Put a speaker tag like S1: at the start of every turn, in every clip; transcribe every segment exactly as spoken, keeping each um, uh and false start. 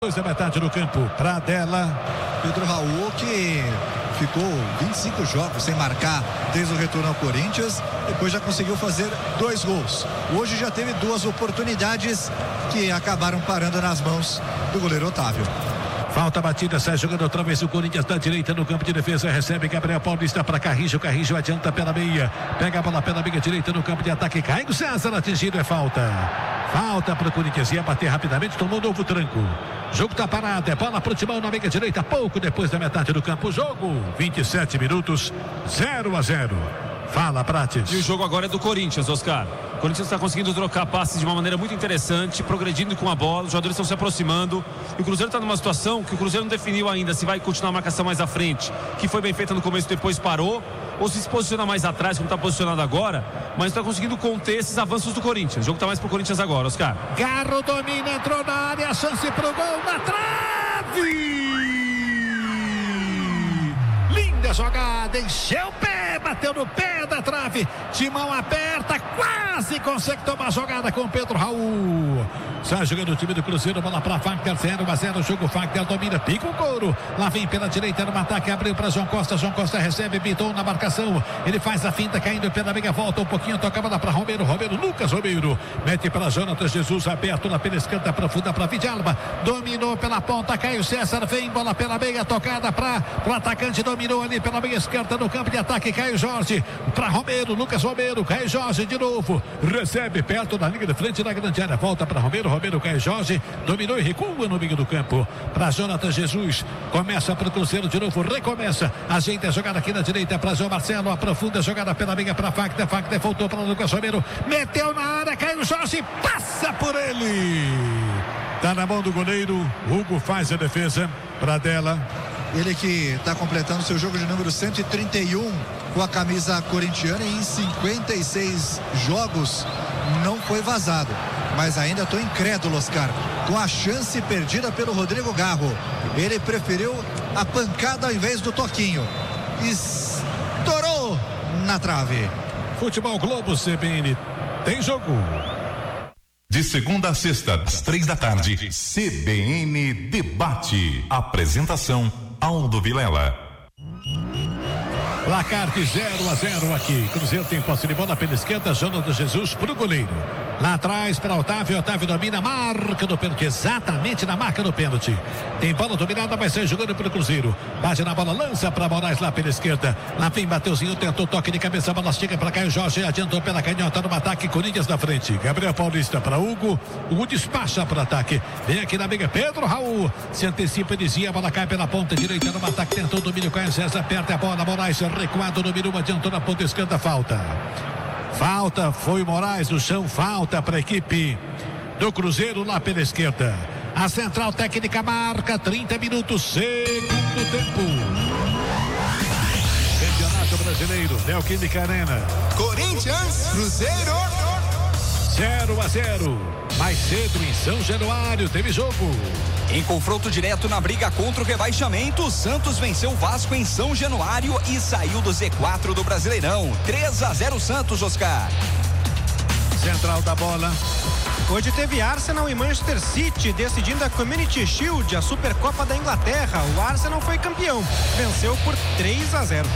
S1: Dois da metade do campo, Pradella.
S2: Pedro Raul, que ficou vinte e cinco jogos sem marcar desde o retorno ao Corinthians, depois já conseguiu fazer dois gols. Hoje já teve duas oportunidades que acabaram parando nas mãos do goleiro Otávio.
S1: Falta batida, sai jogando outra vez o Corinthians da direita no campo de defesa, recebe Gabriel Paulista para Carrijo, Carrijo adianta pela meia, pega a bola pela meia direita no campo de ataque, Caio César atingido, é falta. Falta para o Corinthians, ia bater rapidamente, tomou novo tranco. Jogo tá parado, é bola pro timão na meia direita, pouco depois da metade do campo. Jogo, vinte e sete minutos, zero a zero. Fala, Prates.
S3: E o jogo agora é do Corinthians, Oscar. O Corinthians está conseguindo trocar passes de uma maneira muito interessante, progredindo com a bola, os jogadores estão se aproximando. E o Cruzeiro está numa situação que o Cruzeiro não definiu ainda se vai continuar a marcação mais à frente, que foi bem feita no começo, depois parou, ou se se posiciona mais atrás, como está posicionado agora, mas está conseguindo conter esses avanços do Corinthians. O jogo está mais pro Corinthians agora, Oscar.
S1: Garro domina, entrou na área, chance pro gol na trave! Linda jogada, encheu o pé, bateu no pé da trave, timão aperta, quase consegue tomar a jogada com Pedro Raul. Sai jogando o time do Cruzeiro, bola para Fagner, zero a zero, jogo Fagner domina, pica o couro, lá vem pela direita no ataque, abriu para João Costa, João Costa recebe, Biton na marcação, ele faz a finta, caindo pela meia, volta um pouquinho, toca a bola para Romero, Romero, Lucas Romero, mete para Jonathan Jesus, aberto na pela esquerda, profunda para Vidalba, dominou pela ponta, Caio César, vem, bola pela meia, tocada para o atacante, dominou ali pela meia esquerda no campo de ataque, Caio Jorge, para Romero, Lucas Romero, Caio Jorge de novo, recebe perto da linha de frente da grande área, volta para Romero, Romero, Caio Jorge, dominou e recua no meio do campo, para Jonathan Jesus, começa para o Cruzeiro de novo, recomeça, ajeita a jogada aqui na direita para João Marcelo, aprofunda a jogada pela meia para Fagner, Fagner voltou para Lucas Romero, meteu na área, Caio Jorge, passa por ele, tá na mão do goleiro, Hugo faz a defesa, Pradella.
S2: Ele que está completando seu jogo de número cento e trinta e um com a camisa corintiana e em cinquenta e seis jogos não foi vazado. Mas ainda estou incrédulo, Oscar, com a chance perdida pelo Rodrigo Garro. Ele preferiu a pancada ao invés do toquinho. Estourou na trave.
S1: Futebol Globo C B N tem jogo.
S4: De segunda a sexta, às três da tarde, C B N Debate. Apresentação Aldo Vilela.
S1: Placar de zero a zero aqui. Cruzeiro tem posse de bola pela esquerda, Jonathan Jesus pro goleiro. Lá atrás para Otávio, Otávio domina, marca do pênalti, exatamente na marca do pênalti. Tem bola dominada, vai sair jogando pelo Cruzeiro. Bate na bola, lança para Moraes lá pela esquerda. Lá vem Mateuzinho, tentou toque de cabeça, a bola chega para Caio Jorge, adiantou pela canhota no ataque, Corinthians na frente. Gabriel Paulista para Hugo, Hugo despacha para ataque. Vem aqui na briga, Pedro Raul, se antecipa, dizia, a bola cai pela ponta direita no ataque, tentou o domínio, Caio César, aperta a bola, Moraes recuado no mínimo, adiantou na ponta esquerda, falta. Falta, foi o Moraes no chão, falta para a equipe do Cruzeiro lá pela esquerda. A central técnica marca trinta minutos, segundo tempo. Campeonato Brasileiro, Neoquímica Arena.
S5: Corinthians, Cruzeiro.
S1: zero a zero. Mais cedo em São Januário teve jogo.
S6: Em confronto direto na briga contra o rebaixamento, o Santos venceu o Vasco em São Januário e saiu do Z quatro do Brasileirão. três a zero Santos, Oscar.
S1: Central da bola.
S7: Hoje teve Arsenal e Manchester City decidindo a Community Shield, a Supercopa da Inglaterra. O Arsenal foi campeão, venceu por três a zero.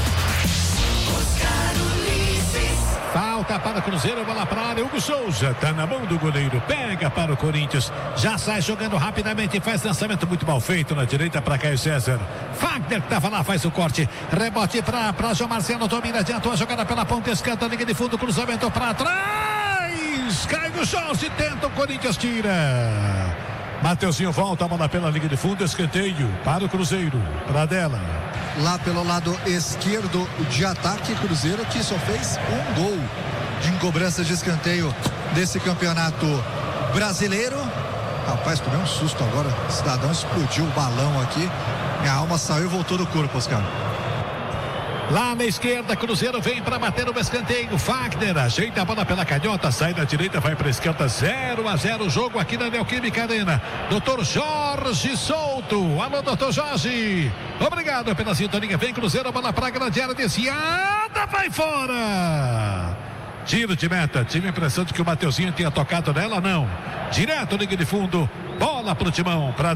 S1: Falta para o Cruzeiro, bola para a área, Hugo Souza, tá na mão do goleiro, pega para o Corinthians, já sai jogando rapidamente, faz lançamento muito mal feito na direita para Caio César. Fagner que tava lá, faz o corte, rebote para para João Marcelo, domina, adiantou a jogada pela ponta esquerda, linha de fundo, cruzamento para trás, Caio Jorge tenta, o Corinthians tira. Mateuzinho volta a bola pela linha de fundo, escanteio para o Cruzeiro, Pradella.
S2: Lá pelo lado esquerdo de ataque, Cruzeiro que só fez um gol de cobrança de escanteio desse campeonato brasileiro. Rapaz, tomei um susto agora, o cidadão explodiu o balão aqui, minha alma saiu e voltou do corpo, Oscar.
S1: Lá na esquerda, Cruzeiro vem para bater no escanteio. Fagner ajeita a bola pela canhota, sai da direita, vai para a esquerda. zero a zero jogo aqui na Neoquímica Arena. doutor Jorge Souto. Alô, doutor Jorge. Obrigado pela sintonia. Vem Cruzeiro, bola para a grande área desviada, vai fora. Tiro de meta. Tive a impressão de que o Mateuzinho tinha tocado nela, não. Direto, liga de fundo. Bola pro Timão. Pra